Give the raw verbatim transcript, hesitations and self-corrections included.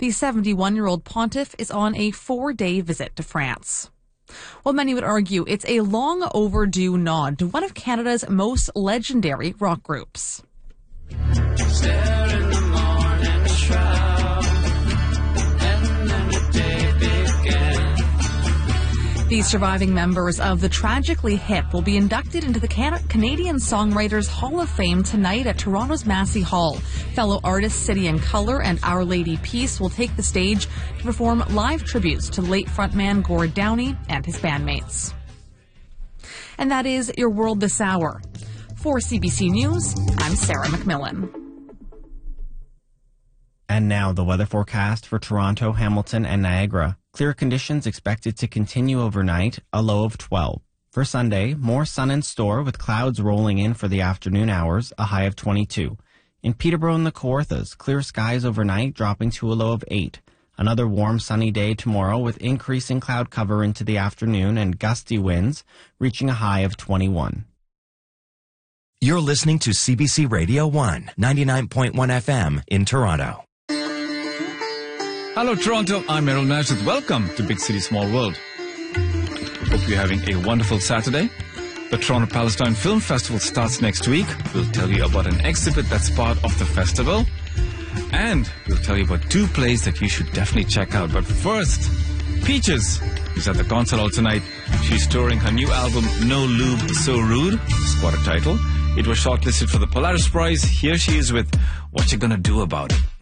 The seventy-one-year-old pontiff is on a four-day visit to France. Well, many would argue it's a long overdue nod to one of Canada's most legendary rock groups. The surviving members of the Tragically Hip will be inducted into the Can- Canadian Songwriters Hall of Fame tonight at Toronto's Massey Hall. Fellow artists City and Colour and Our Lady Peace will take the stage to perform live tributes to late frontman Gord Downie and his bandmates. And that is your world this hour. For C B C News, I'm Sarah McMillan. And now the weather forecast for Toronto, Hamilton, and Niagara. Clear conditions expected to continue overnight, a low of twelve. For Sunday, more sun in store with clouds rolling in for the afternoon hours, a high of twenty-two. In Peterborough and the Kawarthas, clear skies overnight dropping to a low of eight. Another warm sunny day tomorrow with increasing cloud cover into the afternoon and gusty winds, reaching a high of twenty-one. You're listening to C B C Radio one, ninety-nine point one F M in Toronto. Hello, Toronto. I'm Errol Najat. Welcome to Big City, Small World. Hope you're having a wonderful Saturday. The Toronto Palestine Film Festival starts next week. We'll tell you about an exhibit that's part of the festival. And we'll tell you about two plays that you should definitely check out. But first, Peaches is at the concert hall tonight. She's touring her new album, No Lube, So Rude. It's quite a title. It was shortlisted for the Polaris Prize. Here she is with What You Gonna Do About It.